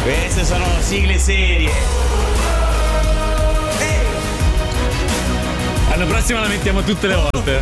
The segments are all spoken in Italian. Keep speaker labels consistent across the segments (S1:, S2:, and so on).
S1: Queste sono sigle serie.
S2: Alla prossima la mettiamo tutte le volte.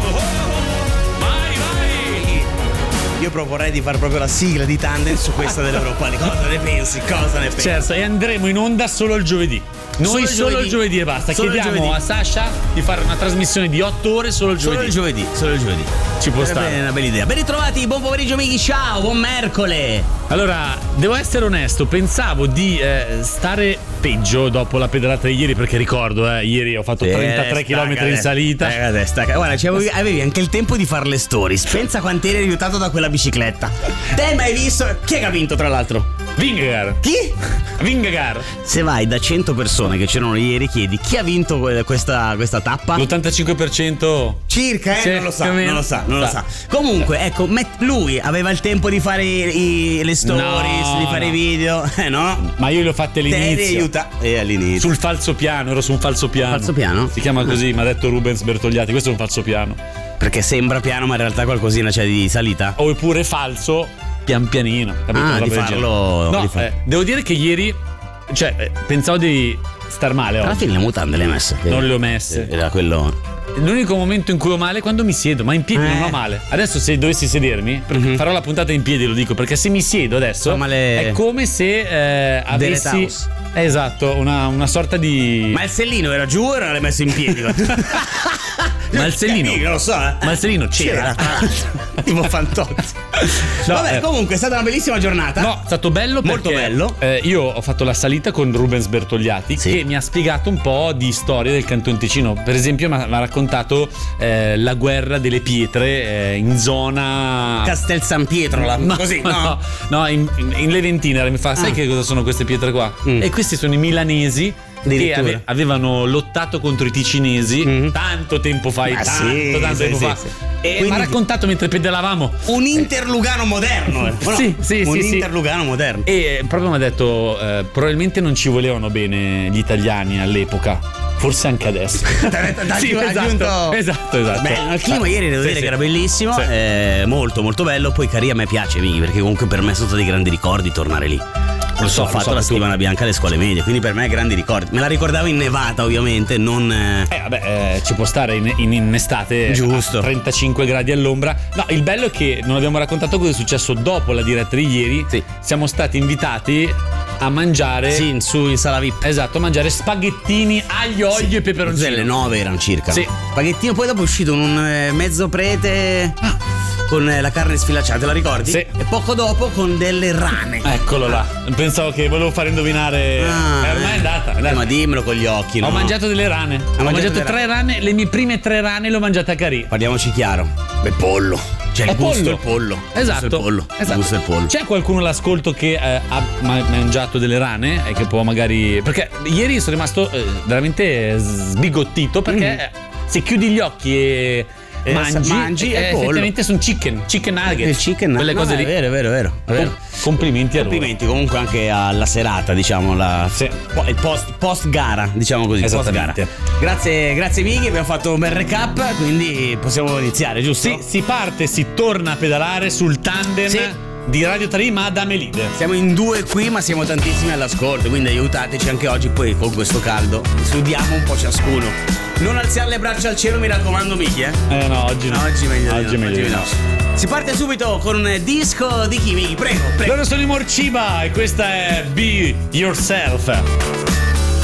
S2: Vai!
S1: Io proporrei di fare proprio la sigla di Tandem su questa dell'Europa League. Cosa ne pensi?
S2: Certo, e andremo in onda solo il giovedì. Noi solo il giovedì e basta.
S1: Solo
S2: Chiediamo a Sasha di fare una trasmissione di 8 ore solo il giovedì.
S1: Solo il giovedì.
S2: Ci può stare.
S1: È una bella idea. Ben ritrovati, buon pomeriggio amici, ciao, buon mercoledì.
S2: Allora, devo essere onesto, pensavo di stare peggio dopo la pedalata di ieri, perché ricordo, ieri ho fatto 33 km in salita.
S1: Guarda, avevi anche il tempo di fare le stories. Pensa quanto eri aiutato da quella bicicletta. Te mai visto? Chi è che ha vinto tra l'altro?
S2: Vingegaard.
S1: Chi?
S2: Vingegaard.
S1: Se vai da 100 persone che c'erano ieri, chiedi chi ha vinto questa tappa?
S2: L'85%
S1: circa,
S2: sì,
S1: non lo sa. Comunque, ecco, lui aveva il tempo di fare le stories, di fare i video, no?
S2: Ma io le ho fatte all'inizio.
S1: All'inizio.
S2: Sul falso piano, ero su un falso piano.
S1: Falso piano?
S2: Si chiama così, mi ha detto Rubens Bertogliati, questo è un falso piano.
S1: Perché sembra piano, ma in realtà qualcosina c'è di salita?
S2: Oppure falso, pian pianino. Capito?
S1: Di farlo.
S2: No, devo dire che ieri, pensavo di star male.
S1: Alla fine le mutande le hai messe?
S2: Non le ho messe.
S1: Era quello.
S2: L'unico momento in cui ho male è quando mi siedo, ma in piedi non ho male. Adesso se dovessi sedermi, perché farò la puntata in piedi, lo dico, perché se mi siedo adesso è come se avessi esatto, una sorta di.
S1: Ma il sellino era giù o era messo in piedi?
S2: Ma il sellino
S1: non lo so,
S2: Ma il sellino c'era.
S1: Tipo Fantozzi. No, vabbè, comunque è stata una bellissima giornata.
S2: No, è stato bello,
S1: molto bello.
S2: Io ho fatto la salita con Rubens Bertogliati, che mi ha spiegato un po' di storia del Canton Ticino. Per esempio mi ha raccontato la guerra delle pietre in zona
S1: Castel San Pietro, così, no?
S2: No, in Leventina. Mi fa, sai che cosa sono queste pietre qua? E questi sono i milanesi che avevano lottato contro i ticinesi tanto tempo fa. Tanto tempo fa. E mi ha raccontato mentre pedalavamo
S1: un interlugano moderno. Interlugano moderno.
S2: E proprio mi ha detto probabilmente non ci volevano bene gli italiani all'epoca, forse anche adesso. Esatto.
S1: Bello, il clima ieri devo dire che era bellissimo, molto molto bello. Poi a me piace Vicky, perché comunque per me sono stati grandi ricordi tornare lì. Ho fatto la settimana bianca alle scuole medie, quindi per me grandi ricordi. Me la ricordavo in nevata, ovviamente, non.
S2: Ci può stare in estate. Giusto. A 35 gradi all'ombra. No, il bello è che non abbiamo raccontato cosa è successo dopo la diretta di ieri. Sì. Siamo stati invitati a mangiare.
S1: Sì, in sala VIP.
S2: Esatto, a mangiare spaghettini, aglio, olio e peperoncino.
S1: Alle 9 erano circa.
S2: Sì.
S1: Spaghettino, poi dopo è uscito un mezzo prete. Con la carne sfilacciata, te la ricordi?
S2: Sì.
S1: E poco dopo con delle rane.
S2: Eccolo là. Pensavo che volevo fare indovinare. Ormai è andata.
S1: Ma dimmelo con gli occhi.
S2: Ho mangiato delle rane. Ho mangiato 3 rane. Le mie prime 3 rane le ho mangiate a Carì.
S1: Parliamoci chiaro. Beh, pollo. Cioè il gusto del pollo.
S2: Esatto.
S1: Il gusto del pollo.
S2: C'è qualcuno all'ascolto che ha mangiato delle rane e che può magari. Perché ieri sono rimasto veramente sbigottito, perché se chiudi gli occhi e mangi effettivamente sono chicken nuggets,
S1: il chicken
S2: quelle cose lì.
S1: È vero.
S2: Complimenti a loro.
S1: Complimenti comunque anche alla serata, diciamo, il post gara, diciamo così.
S2: Esattamente.
S1: Grazie Vicky, abbiamo fatto un bel recap, quindi possiamo iniziare, giusto?
S2: Sì, si parte, si torna a pedalare sul tandem di Radio 3, ma ad Amelide.
S1: Siamo in 2 qui, ma siamo tantissimi all'ascolto, quindi aiutateci anche oggi. Poi con questo caldo studiamo un po' ciascuno. Non alzare le braccia al cielo, mi raccomando, Miki,
S2: no, oggi no.
S1: Oggi meglio no. Si parte subito con un disco di chi, Miki? Prego.
S2: Loro sono i Morciba e questa è Be Yourself.